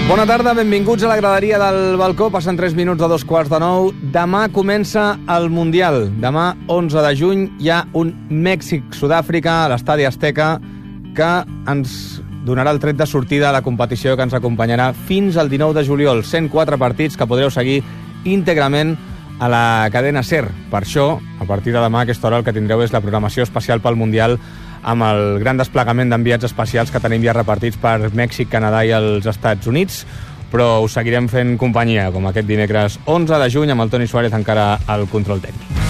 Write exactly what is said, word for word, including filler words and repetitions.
Bona tarda, benvinguts a la graderia del balcó. Passen tres minuts de dos quarts de nou. Demà comença el Mundial. Demà, onze de juny, hi ha un Mèxic-Sud-àfrica a l'Estadi Azteca que ens donarà el tret de sortida a la competició que ens acompanyarà fins al dinou de juliol. cent quatre partits que podreu seguir íntegrament a la cadena SER. Per això, a partir de demà, a aquesta hora, el que tindreu és la programació especial pel Mundial amb el gran desplegament d'enviats especials que tenim ja repartits per Mèxic, Canadà i els Estats Units, però us seguirem fent companyia, com aquest dimecres onze de juny, amb el Toni Suárez encara al control tècnic.